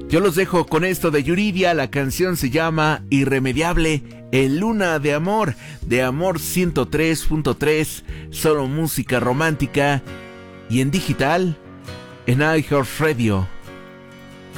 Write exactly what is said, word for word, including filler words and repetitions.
Yo los dejo con esto de Yuridia. La canción se llama Irremediable en Luna de Amor, de Amor ciento tres punto tres, solo música romántica y en digital en iHeartRadio.